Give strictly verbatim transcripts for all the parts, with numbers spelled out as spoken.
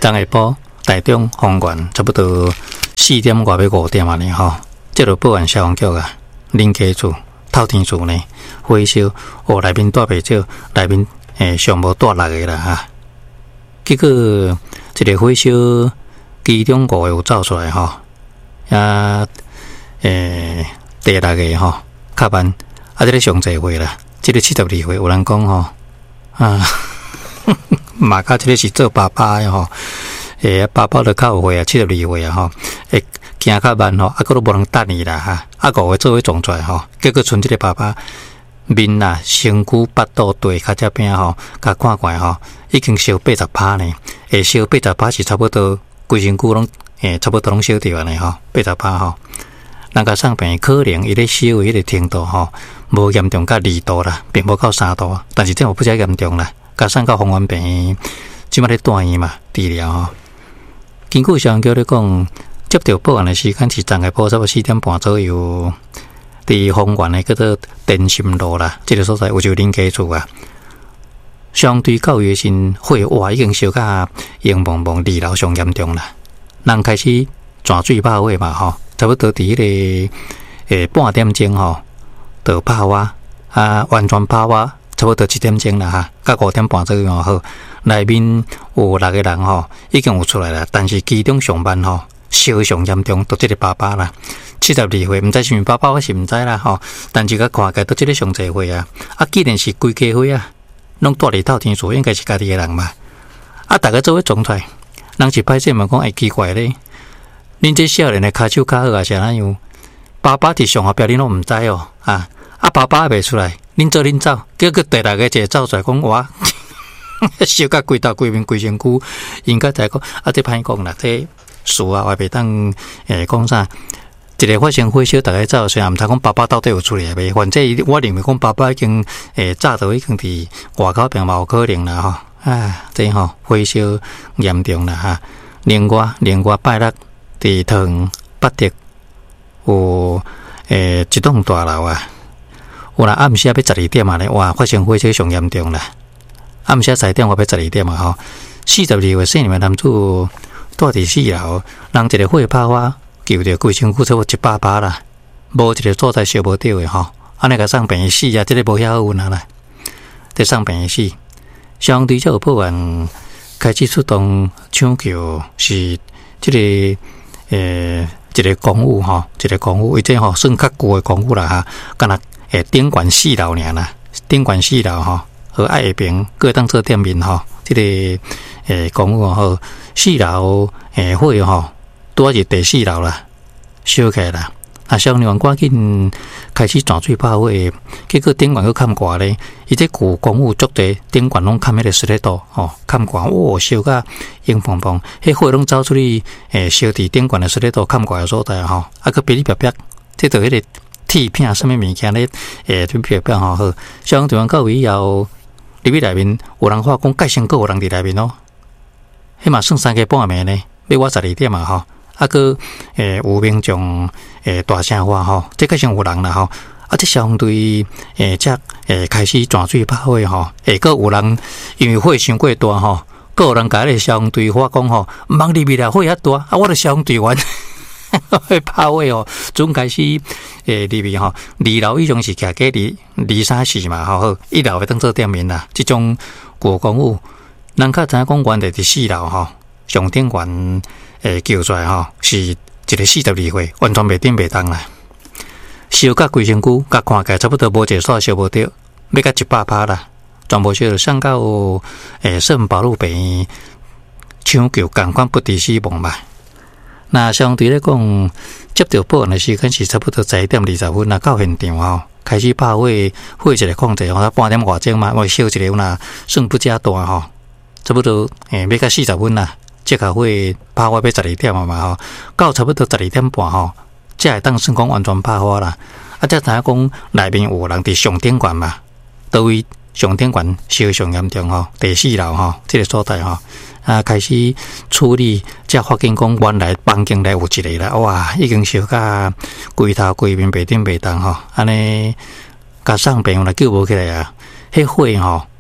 昨下晡台中丰原差不多四点外要五点啊呢吼，即落报案消防局啊，林家厝、透天厝呢火烧，哦内面带袂少，内面诶上无带六个啦哈。结果一个火烧，其中五个有走出来吼，啊诶第六个吼较慢，啊即个上侪岁啦，即个七十二岁有人讲吼啊。嘛，甲即个是做爸爸的吼，诶，爸爸都较有岁啊，七十二岁啊吼，会行较慢吼，啊，佫都无人等伊啦哈，啊，五个做伙撞出来吼，结果剩即个爸爸面啊、身躯、巴肚、腿、骹只边吼，甲看看吼，已经烧八十趴呢，会烧八十趴是差不多规身躯拢诶，差不多拢烧掉安尼吼，八十趴吼，人甲送病可能伊咧烧迄个程度吼，无严重甲二度啦，并无到三度，但是这我不遮严重啦。甲送到丰原病院，即摆咧住院嘛治疗吼。根据消防局咧讲，接到报案的时间是昨下晡差不多四点半左右，伫丰原的叫做电心路啦，即、這个所在有一个林家厝啊。相对到月新火哇已经烧甲烟蒙蒙，二楼上严重啦。人开始泉水爆火嘛吼，差不多伫迄、那个诶半点钟吼，就爆瓦啊，完全爆瓦。差不多一点钟啦哈，到五点半左右好，内面有六个人吼，已经有出来啦，但是其中上班吼烧上严重，都即个爸爸啦，七十二岁，毋知是毋爸爸我是毋知啦吼，但是甲看起都即个上侪岁啊，啊既然是规家伙啊，拢住伫透天厝，应该是家己个人嘛，啊大家做伙撞出来，人是歹势嘛讲会奇怪咧，恁这少年的骹手骹好啊是哪样？爸爸伫上后壁恁拢毋知哦啊，啊爸爸也袂出来。恁做恁走，结果第六个一个走出来讲我烧甲规头规面规身躯，应该在讲啊，这歹讲啦，这事啊，我袂当诶讲啥，一个发生火烧，大家走，虽然毋知讲爸爸到底有出来未，反正我认为讲爸爸已经诶早都已经伫外口病嘛有可能啦吼，啊，这吼火烧严重啦哈，另外另外拜六伫桃园八德有诶一栋大楼啊。有啦，暗时要十二点嘛咧，哇，发生火烧上严重啦。暗时三点我要十二点嘛吼，四十二岁姓名男子住伫四楼，人一个火炮发救着规身躯差不多一百把啦，无一个所在烧无着的吼，安尼甲送病院死啊，这个无遐好运啊啦，得送病院死。相对这有报案开始出动抢救，是这个诶、呃、一个公寓吼，一个公寓，伊这吼算较旧的公寓啦哈，敢若。诶，顶管四楼尔啦，顶管四楼吼，和爱下边各当做店面吼，即、這个诶公寓吼，四楼诶火吼，拄是第四楼啦，烧起来啦。啊，消防员赶紧开始泉水爆火，结果顶管去看挂咧，伊这旧公寓足地顶管拢看迄个十来度吼，看挂哇烧甲烟蓬蓬，迄火拢走出去诶，烧伫顶管的十来度看挂的所在吼，啊个噼里啪啪，这就迄、那个。铁片什么物件咧？诶，特别变好好。消防队员到位以后，入去内面有人话讲，介先个有人伫内面咯。迄嘛算三更半暝呢，要我十二点嘛吼。啊个诶有民众诶大声话吼，这介先有人啦吼。啊，这消防队诶则诶开始泉水爆火吼。诶，个有人因为火伤过大吼，个有人甲咧消防队话讲吼，毋通入去啦，火遐大，啊，我著消防队员。会拍位哦，总开始诶入面吼，二楼以上是徛价伫二三四嘛，吼好，一楼会当做店面啦。即种旧公寓，人较知影讲原地伫四楼吼，上顶悬诶叫出来吼，是一个四十二岁，完全袂顶袂动啦。烧甲规身躯，甲看起来差不多无一个煞烧无着，要甲一百趴啦，全部烧送到诶圣保禄病院抢救，共款不治死亡嘛。那相对来讲，接到报案的时间是差不多十一点二十分，那到现场吼，开始爆火，火一个控制，吼，半点外钟嘛，我烧一个那算不加大吼，差不多诶，要到四十分啦，这个火爆火要十二点啊嘛吼，到差不多十二点半吼，才会当算讲完全爆火啦。啊，才知影讲内面有人伫上顶悬嘛，倒位上顶悬烧上严重吼，第四楼吼，这个所在吼。啊，开始处理，才发现讲原来房间内有一个啦，哇，已经烧甲规头规面袂顶袂动吼，安尼甲送病来救无起来啊！迄火吼，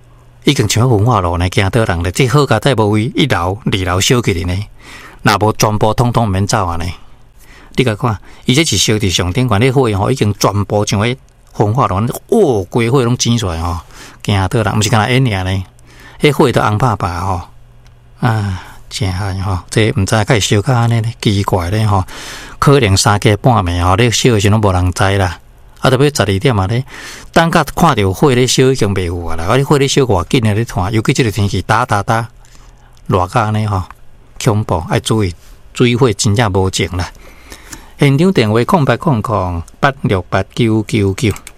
已经像焚化炉呢，惊倒人咧。这好佳在无位一楼、二楼烧起嚟呢，若无全部通通免走啊呢。你甲看，伊这是烧伫上顶悬，迄火吼已经全部像迄焚化炉，哦，规火拢煎出来吼，惊倒人，毋是干那烟尔呢，迄火都红白白吼，啊，真害吼，这毋知该烧甲安尼咧，奇怪咧吼，可能三更半暝吼，咧烧诶时拢无人知啦。啊，特别十二点啊咧，等甲看到火咧烧已经袂有啊啦，啊，火咧烧偌紧诶咧看，尤其即个天气打打打，热甲安尼吼，恐怖，爱注意，水火真正无静啦。现场电话空八空空八六八九九九。